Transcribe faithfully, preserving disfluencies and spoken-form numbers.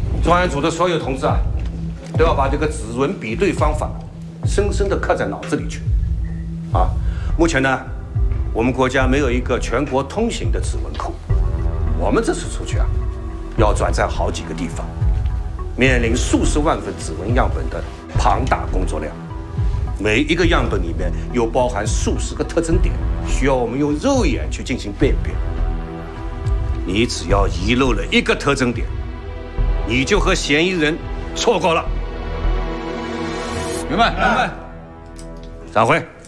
专案组的所有同志啊，都要把这个指纹比对方法深深地刻在脑子里去。啊，目前呢，我们国家没有一个全国通行的指纹库，我们这次出去啊，要转战好几个地方，面临数十万份指纹样本的庞大工作量。 每一个样本里面又包含数十个特征点，需要我们用肉眼去进行辨别。你只要遗漏了一个特征点，你就和嫌疑人错过了。 明白，明白。 散会。